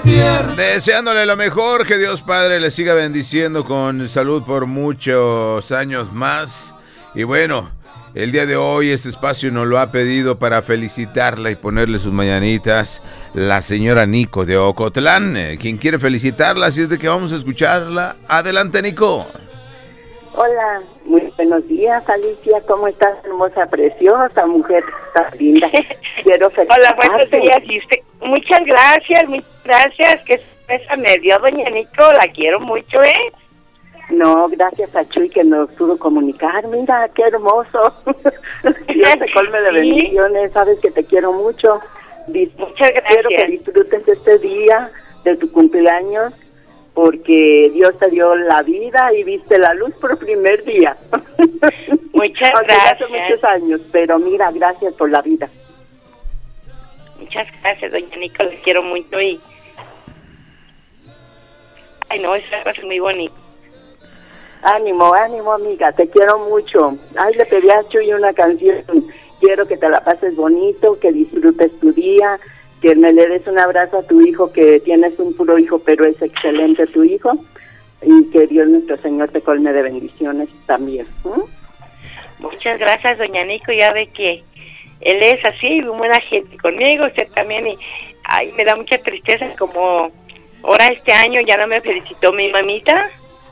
Deseándole lo mejor, que Dios Padre le siga bendiciendo con salud por muchos años más. Y bueno, el día de hoy este espacio nos lo ha pedido para felicitarla y ponerle sus mañanitas la señora Nico de Ocotlán, quien quiere felicitarla, así es de que vamos a escucharla. Adelante, Nico. Hola, muy buenos días, Alicia. ¿Cómo estás, hermosa, preciosa, mujer tan linda? Quiero felicitarte. Hola, buenos días. Muchas gracias. Que sorpresa me dio doña Nico, la quiero mucho, ¿eh? No, gracias a Chuy que nos pudo comunicar. Mira, qué hermoso. Dios te colme de bendiciones, sabes que te quiero mucho. Muchas gracias. Quiero que disfrutes este día de tu cumpleaños, porque Dios te dio la vida y viste la luz por primer día. Muchas aunque gracias. Hace muchos años, pero mira, gracias por la vida. Muchas gracias, doña Nico, les quiero mucho y... Ay, no, esa cosa es muy bonita. Ánimo, amiga, te quiero mucho. Ay, le pedí a Chuy una canción. Quiero que te la pases bonito, que disfrutes tu día, que me le des un abrazo a tu hijo, que tienes un puro hijo, pero es excelente tu hijo, y que Dios nuestro Señor te colme de bendiciones también. Muchas gracias, doña Nico, ya ve que él es así, muy buena gente conmigo, usted también, y ay, me da mucha tristeza, como ahora este año ya no me felicitó mi mamita.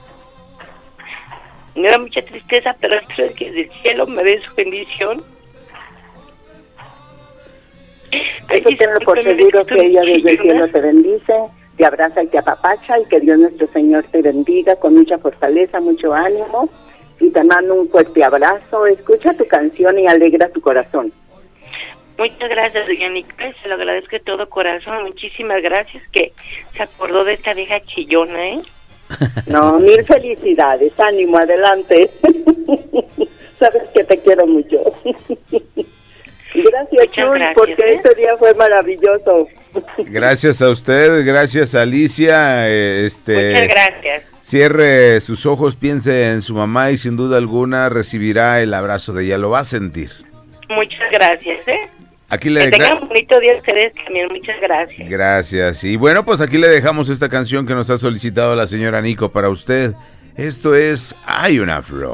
Me da mucha tristeza, pero espero que desde el cielo me dé su bendición. Eso tenlo por seguro, que ella desde el cielo te bendice, te abraza y te apapacha, y que Dios nuestro Señor te bendiga con mucha fortaleza, mucho ánimo, y te mando un fuerte abrazo. Escucha tu canción y alegra tu corazón. Muchas gracias, doña Nicole, se lo agradezco de todo corazón. Muchísimas gracias que se acordó de esta vieja chillona, ¿eh? No, mil felicidades, ánimo, adelante. Sabes que te quiero mucho. Gracias, Chuy, porque este día fue maravilloso. Gracias a usted, gracias a Alicia. Muchas gracias. Cierre sus ojos, piense en su mamá y sin duda alguna recibirá el abrazo de ella, lo va a sentir. Muchas gracias, ¿eh? Aquí le que tengan un bonito día ustedes también, muchas gracias. Gracias. Y bueno, pues aquí le dejamos esta canción que nos ha solicitado la señora Nico para usted. Esto es Hay una flor.